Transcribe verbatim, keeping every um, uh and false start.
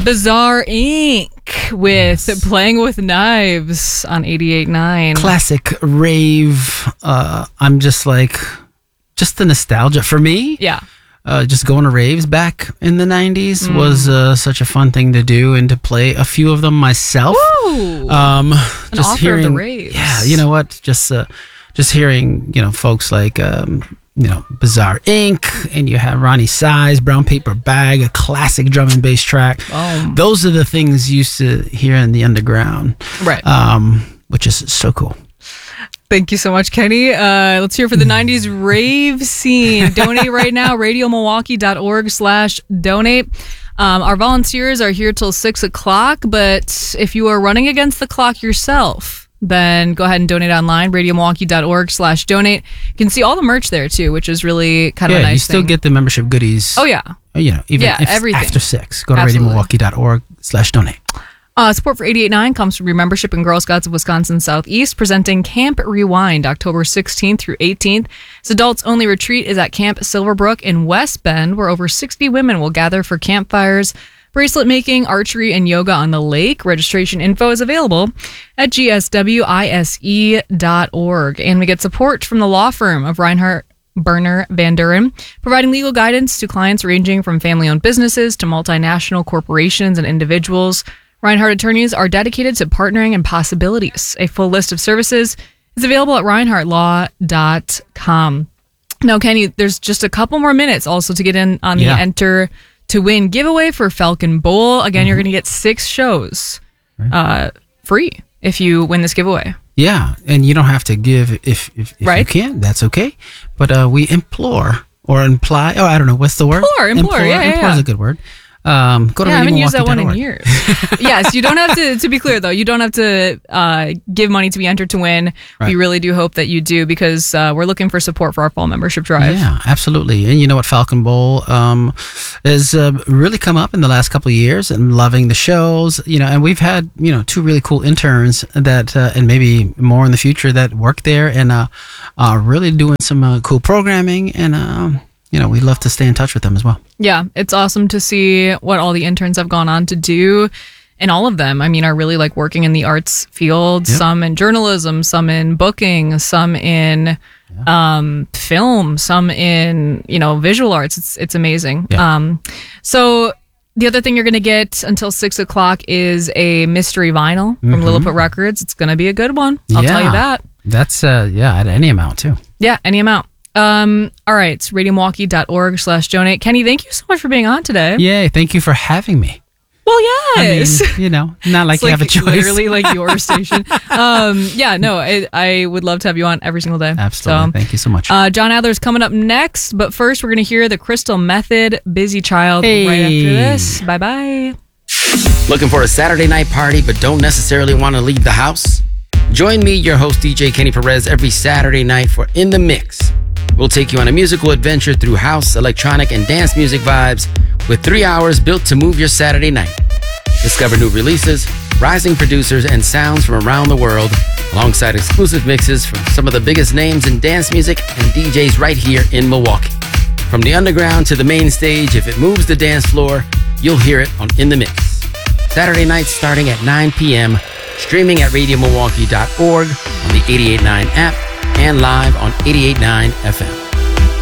Bizarre Incorporated with yes. Playing with Knives on eighty-eight point nine. Classic rave. Uh, I'm just like, just the nostalgia for me. Yeah. Uh, just going to raves back in the nineties mm. was uh, such a fun thing to do, and to play a few of them myself. Woo! Um, An just author hearing, of the raves. Yeah, you know what? Just uh, just hearing, you know, folks like, um, you know, Bizarre Incorporated, and you have Ronnie Size, Brown Paper Bag, a classic drum and bass track. Oh. Those are the things you used to hear in the underground. Right. Um, which is so cool. Thank you so much, Kenny. Uh, let's hear for the nineties rave scene. Donate right now, radio milwaukee dot org slash donate. Um, our volunteers are here till six o'clock, but if you are running against the clock yourself, then go ahead and donate online, radio milwaukee dot org slash donate. You can see all the merch there, too, which is really kind of yeah, a nice you still thing. get the membership goodies. Oh, yeah. You know, even yeah, if everything. After six. Go to Absolutely. radio milwaukee dot org slash donate. Uh, support for eighty-eight point nine comes from your membership in Girl Scouts of Wisconsin Southeast, presenting Camp Rewind October sixteenth through eighteenth. This adults-only retreat is at Camp Silverbrook in West Bend, where over sixty women will gather for campfires, bracelet making, archery, and yoga on the lake. Registration info is available at g s w i s e dot org. And we get support from the law firm of Reinhardt Berner Van Duren, providing legal guidance to clients ranging from family-owned businesses to multinational corporations and individuals. Reinhardt attorneys are dedicated to partnering and possibilities. A full list of services is available at reinhardt law dot com. Now, Kenny, there's just a couple more minutes also to get in on the Yeah. Enter to Win giveaway for Falcon Bowl. Again, mm-hmm. you're going to get six shows right. uh, free if you win this giveaway. Yeah, and you don't have to give if, if, if right. you can't. That's okay. But uh, we implore or imply. Oh, I don't know. What's the word? Implore. Implore. Yeah, yeah, Implore yeah. is a good word. Um, go to yeah, I haven't used that one in org. years. Yes, you don't have to, to be clear though, you don't have to uh, give money to be entered to win. Right. We really do hope that you do, because uh, we're looking for support for our fall membership drive. Yeah, absolutely. And you know what? Falcon Bowl um, has uh, really come up in the last couple of years, and loving the shows, you know, and we've had, you know, two really cool interns that, uh, and maybe more in the future, that work there and uh, are really doing some uh, cool programming, and, um, you know, we'd love to stay in touch with them as well. Yeah, it's awesome to see what all the interns have gone on to do. And all of them, I mean, are really like working in the arts field, yep. some in journalism, some in booking, some in yeah. um, film, some in, you know, visual arts. It's it's amazing. Yeah. Um, so the other thing you're going to get until six o'clock is a mystery vinyl from mm-hmm. Lilliput Records. It's going to be a good one. I'll yeah. tell you that. That's, uh, yeah, at any amount too. Yeah, any amount. Um, all right, radio milwaukee dot org slash donate. Kenny, thank you so much for being on today. Yay, thank you for having me. Well, yes. I mean, you know, not like it's you like have a choice. Literally like your station. Um, yeah, no, I, I would love to have you on every single day. Absolutely. So, thank you so much. Uh, John Adler's coming up next, but first we're going to hear the Crystal Method, Busy Child, hey. right after this. Bye-bye. Looking for a Saturday night party but don't necessarily want to leave the house? Join me, your host, D J Kenny Perez, every Saturday night for In the Mix. We'll take you on a musical adventure through house, electronic, and dance music vibes with three hours built to move your Saturday night. Discover new releases, rising producers, and sounds from around the world, alongside exclusive mixes from some of the biggest names in dance music and D Js right here in Milwaukee. From the underground to the main stage, if it moves the dance floor, you'll hear it on In the Mix. Saturday nights starting at nine p.m., streaming at radio milwaukee dot org, on the eighty-eight point nine app, and live on eighty-eight point nine F M.